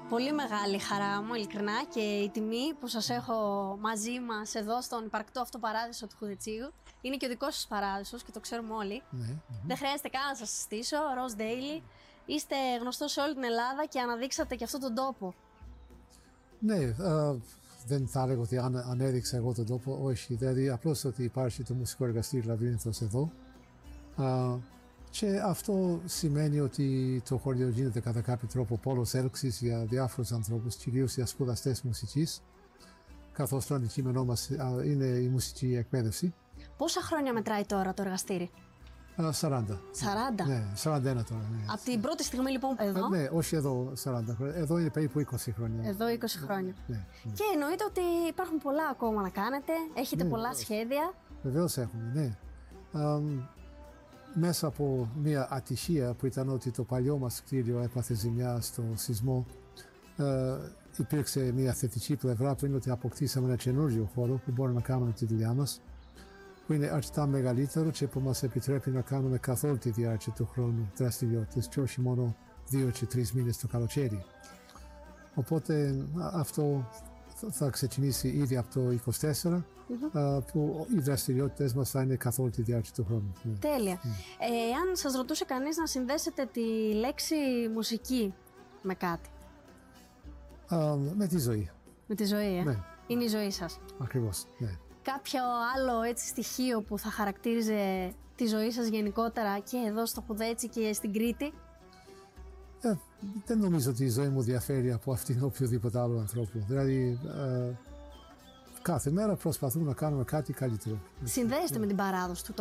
Πολύ μεγάλη χαρά μου, ειλικρινά, και η τιμή που σας έχω μαζί μας εδώ στον υπαρκτό αυτό παράδεισο του Χουδετσίου. Είναι και ο δικός σας παράδεισος και το ξέρουμε όλοι. Δεν χρειάζεται καν να σας συστήσω. Rose Daily. Είστε γνωστός σε όλη την Ελλάδα και αναδείξατε και αυτόν τον τόπο. Ναι, δεν θα έλεγα ότι ανέδειξα εγώ τον τόπο, όχι. Δηλαδή, απλώς ότι υπάρχει το μουσικό εργαστήριο Λαβύρινθος εδώ. Και αυτό σημαίνει ότι το χωριό γίνεται κατά κάποιο τρόπο πόλος έλξης για διάφορους ανθρώπους, κυρίως για σπουδαστές μουσικής, καθώς το αντικείμενό μας είναι η μουσική εκπαίδευση. Πόσα χρόνια μετράει τώρα το εργαστήρι? 40. 40. Ναι, 41 τώρα. Ναι. Από την πρώτη στιγμή λοιπόν εδώ. Ναι, όχι εδώ 40 χρόνια. Εδώ είναι περίπου 20 χρόνια. Εδώ 20 χρόνια. Ναι. Και εννοείται ότι υπάρχουν πολλά ακόμα να κάνετε. Έχετε πολλά σχέδια. Βεβαίως έχουμε, ναι. Μέσα από μια ατυχία που ήταν ότι το παλιό μας κτίριο έπαθε ζημιά στο σεισμό, υπήρξε μια θετική πλευρά που είναι ότι αποκτήσαμε ένα καινούριο χώρο που μπορούμε να κάνουμε τη δουλειά μας, που είναι αρκετά μεγαλύτερο και που μας επιτρέπει να κάνουμε καθ' όλη τη διάρκεια του χρόνου δραστηριότητες και όχι μόνο 2 και 3 μήνες το καλοκαίρι. Οπότε αυτό θα ξεκινήσει ήδη από το 24, που οι δραστηριότητες μας θα είναι καθ' όλη τη διάρκεια του χρόνου. Τέλεια. Αν σας ρωτούσε κανείς να συνδέσετε τη λέξη μουσική με κάτι? Με τη ζωή. Με τη ζωή, Ναι. Είναι η ζωή σας. Ακριβώς, ναι. Κάποιο άλλο έτσι στοιχείο που θα χαρακτήριζε τη ζωή σας γενικότερα και εδώ στο Χουδέτσι και στην Κρήτη? Δεν νομίζω ότι η ζωή μου διαφέρει από αυτήν οποιοδήποτε άλλο ανθρώπου. Δηλαδή, κάθε μέρα προσπαθούμε να κάνουμε κάτι καλύτερο. Συνδέεστε με την παράδοση του